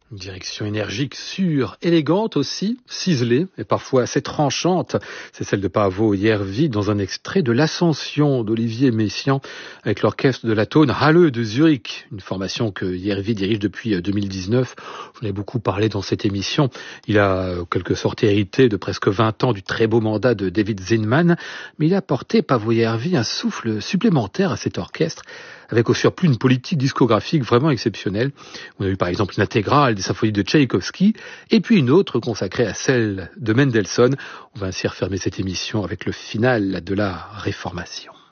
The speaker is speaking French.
Une direction énergique, sûre, élégante aussi, ciselée et parfois assez tranchante. C'est celle de Paavo Järvi dans un extrait de l'Ascension d'Olivier Messiaen avec l'orchestre de la Tonhalle de Zurich. Une formation que Järvi dirige depuis 2019. J'en ai beaucoup parlé dans cette émission. Il a en quelque sorte hérité de presque 20 ans du très beau mandat de David Zinman. Mais il a apporté, Paavo Järvi, un souffle supplémentaire à cet orchestre, avec au surplus une politique discographique vraiment exceptionnelle. On a eu par exemple une intégrale des symphonies de Tchaïkovski, et puis une autre consacrée à celle de Mendelssohn. On va ainsi refermer cette émission avec le final de la Réformation.